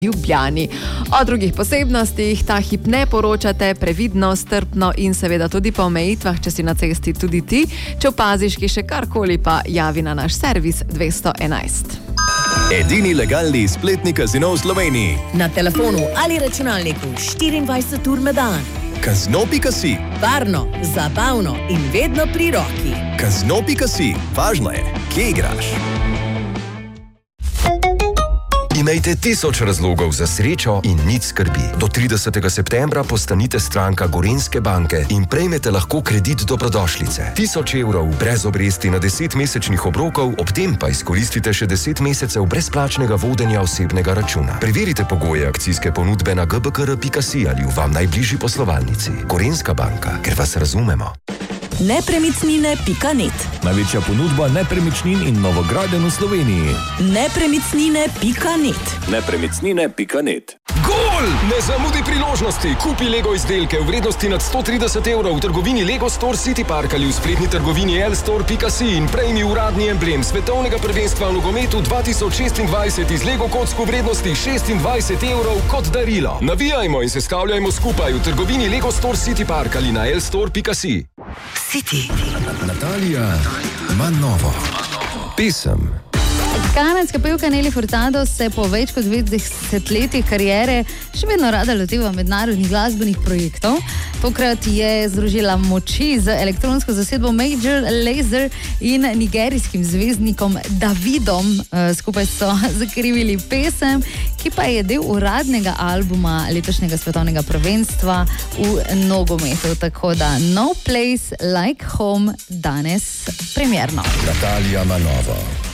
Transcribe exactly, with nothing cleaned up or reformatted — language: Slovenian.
Ljubljani. O drugih posebnostih ta hip ne poročate, previdno, strpno in seveda tudi po omejitvah, če si na cesti tudi ti. Če opaziš, ki še karkoli, pa javi na naš servis dvesto enajst. Edini legalni spletni kazino v Sloveniji. Na telefonu ali računalniku štiriindvajset ur na dan. Kazino pika si. Varno, zabavno in vedno pri roki. Kazino pika si. Važno je, kje igraš. Imejte tisoč razlogov za srečo in nič skrbi. Do tridesetega septembra postanite stranka Gorenjske banke in prejmete lahko kredit dobrodošlice. Tisoč evrov brez obresti na deset mesečnih obrokov, ob tem pa izkoristite še deset mesecev brezplačnega vodenja osebnega računa. Preverite pogoje akcijske ponudbe na g b k r pika si ali v vam najbližji poslovalnici. Gorenjska banka, ker vas razumemo. nepremičnine pika net. Največja ponudba nepremičnin in novogradenj v Sloveniji. nepremičnine pika net. nepremičnine pika net. Gol! Ne zamudi priložnosti! Kupi Lego izdelke v vrednosti nad sto trideset evrov v trgovini Lego Store City Park ali v spletni trgovini el store pika si in prejmi uradni emblem svetovnega prvenstva v nogometu dva tisoč šestindvajset iz Lego kock v vrednosti šestindvajset evrov kot darilo. Navijajmo in se stavljajmo skupaj v trgovini Lego Store City Park ali na el store pika si. City. Natalija ima novo. Pesem. Kanadska pevka Nelly Furtado se po več kot desetletjih kariere še vedno rada loteva mednarodnih glasbenih projektov. Tokrat je združila moči z elektronsko zasedbo Major Lazer in nigerijskim zvezdnikom Davidom. Skupaj so zakrivili pesem, ki pa je del uradnega albuma letošnjega svetovnega prvenstva v nogometu. Tako da No Place Like Home danes premierno. Natalija ima novo.